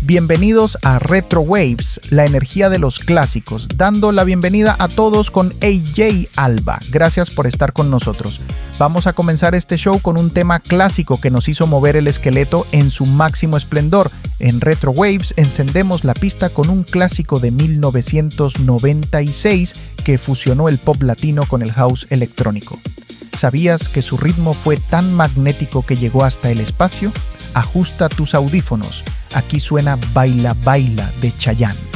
Bienvenidos a Retro Waves, la energía de los clásicos, dando la bienvenida a todos con AJ Alba. Gracias por estar con nosotros. Vamos a comenzar este show con un tema clásico que nos hizo mover el esqueleto en su máximo esplendor. En Retro Waves encendemos la pista con un clásico de 1996 que fusionó el pop latino con el house electrónico. ¿Sabías que su ritmo fue tan magnético que llegó hasta el espacio? Ajusta tus audífonos. Aquí suena Baila Baila de Chayanne.